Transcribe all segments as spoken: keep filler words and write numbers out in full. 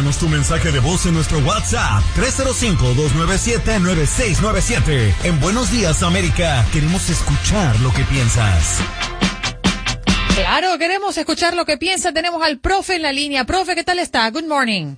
Déjanos tu mensaje de voz en nuestro WhatsApp tres cero cinco, dos nueve siete, nueve seis nueve siete. En Buenos Días, América, queremos escuchar lo que piensas. Claro, queremos escuchar lo que piensa. Tenemos al profe en la línea. Profe, ¿qué tal está? Good morning.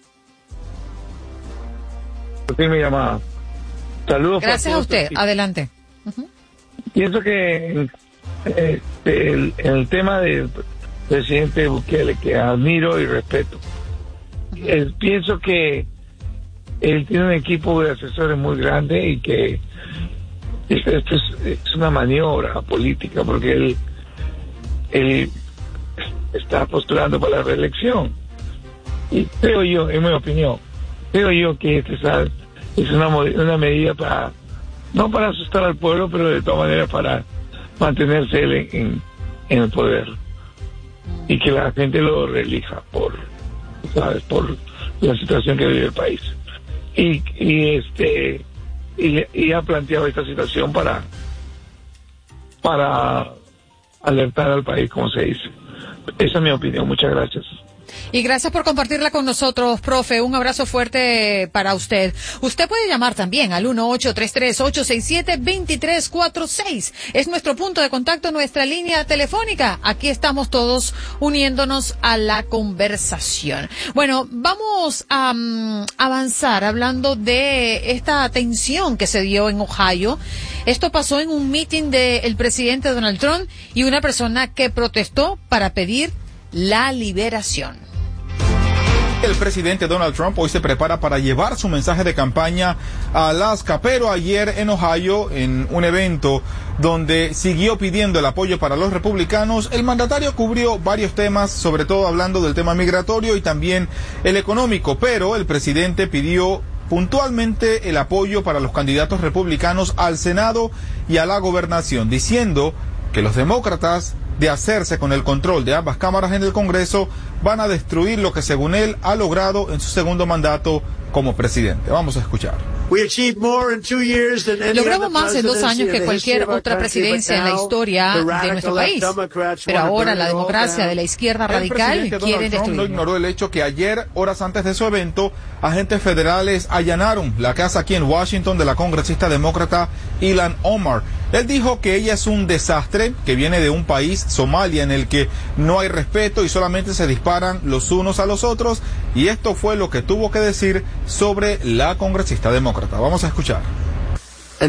Sí, mi llamada. Saludos. Gracias a usted. Adelante. Uh-huh. Pienso que eh, el, el tema del presidente Bukele, que admiro y respeto, uh-huh. eh, pienso que él tiene un equipo de asesores muy grande y que esto es, es una maniobra política, porque él, él está postulando para la reelección. Y creo yo, en mi opinión, creo yo que este es una, una medida para, no para asustar al pueblo, pero de todas maneras para mantenerse él en, en, en el poder y que la gente lo reelija por, ¿sabes? Por la situación que vive el país. Y, y este y, y ha planteado esta situación para para alertar al país, como se dice. Esa es mi opinión. Muchas gracias. Y gracias por compartirla con nosotros, profe. Un abrazo fuerte para usted. Usted puede llamar también al uno ocho tres tres, ocho seis siete, dos tres cuatro seis. Es nuestro punto de contacto, nuestra línea telefónica. Aquí estamos todos uniéndonos a la conversación. Bueno, vamos a um, avanzar hablando de esta tensión que se dio en Ohio. Esto pasó en un meeting del presidente Donald Trump y una persona que protestó para pedir la liberación. El presidente Donald Trump hoy se prepara para llevar su mensaje de campaña a Alaska, pero ayer en Ohio, en un evento donde siguió pidiendo el apoyo para los republicanos, el mandatario cubrió varios temas, sobre todo hablando del tema migratorio y también el económico, pero el presidente pidió puntualmente el apoyo para los candidatos republicanos al Senado y a la gobernación, diciendo que los demócratas, de hacerse con el control de ambas cámaras en el Congreso, van a destruir lo que según él ha logrado en su segundo mandato como presidente. Vamos a escuchar. Logramos más en dos años que cualquier otra presidencia en la historia de nuestro país. Pero ahora la democracia de la izquierda radical quiere destruirlo. No ignoró el hecho que ayer, horas antes de su evento, agentes federales allanaron la casa aquí en Washington de la congresista demócrata Ilhan Omar. Él dijo que ella es un desastre, que viene de un país, Somalia, en el que no hay respeto y solamente se disparan los unos a los otros, y esto fue lo que tuvo que decir sobre la congresista demócrata. Vamos a escuchar. Y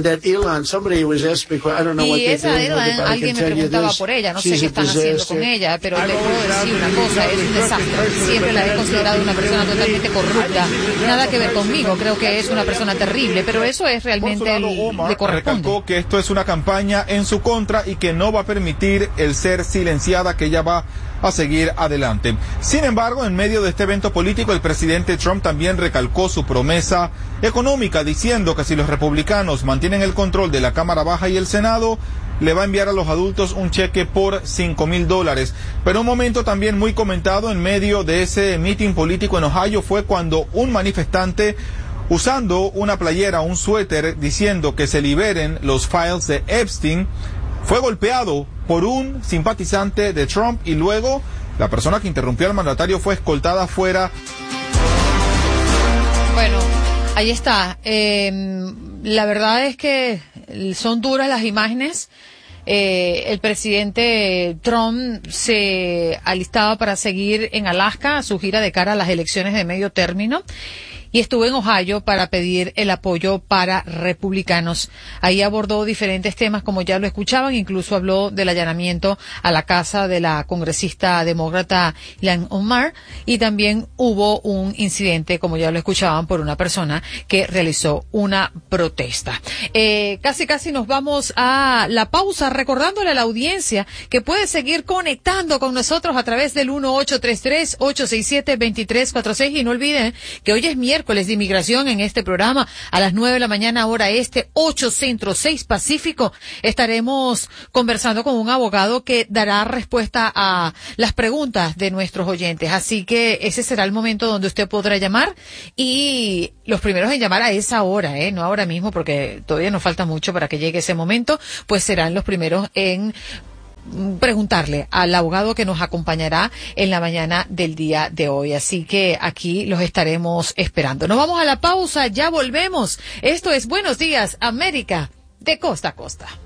esa Ilhan, alguien me preguntaba por ella, no sé qué están haciendo con ella, pero le puedo decir una cosa, es un desastre. Siempre la he considerado una persona totalmente corrupta, nada que ver conmigo, creo que es una persona terrible, pero eso es realmente el, le corresponde. Recalcó que esto es una campaña en su contra y que no va a permitir el ser silenciada, que ella va a seguir adelante. Sin embargo, en medio de este evento político, el presidente Trump también recalcó su promesa económica, diciendo que si los republicanos mantienen el control de la Cámara Baja y el Senado, le va a enviar a los adultos un cheque por cinco mil dólares. Pero un momento también muy comentado en medio de ese meeting político en Ohio fue cuando un manifestante, usando una playera, un suéter, diciendo que se liberen los files de Epstein, fue golpeado por un simpatizante de Trump y luego la persona que interrumpió al mandatario fue escoltada afuera. Bueno, ahí está. Eh, la verdad es que son duras las imágenes. Eh, el presidente Trump se alistaba para seguir en Alaska su gira de cara a las elecciones de medio término. Y estuvo en Ohio para pedir el apoyo para republicanos. Ahí abordó diferentes temas, como ya lo escuchaban, incluso habló del allanamiento a la casa de la congresista demócrata Ilhan Omar, y también hubo un incidente, como ya lo escuchaban, por una persona que realizó una protesta. Eh, casi casi nos vamos a la pausa, recordándole a la audiencia que puede seguir conectando con nosotros a través del uno ocho tres tres, ocho seis siete, dos tres cuatro seis, y no olviden que hoy es miércoles de inmigración en este programa a las nueve de la mañana hora este, ocho centro, seis pacífico. Estaremos conversando con un abogado que dará respuesta a las preguntas de nuestros oyentes, así que ese será el momento donde usted podrá llamar, y los primeros en llamar a esa hora, eh, no ahora mismo porque todavía nos falta mucho para que llegue ese momento, pues serán los primeros en preguntarle al abogado que nos acompañará en la mañana del día de hoy. Así que aquí los estaremos esperando. Nos vamos a la pausa, ya volvemos. Esto es Buenos Días, América, de costa a costa.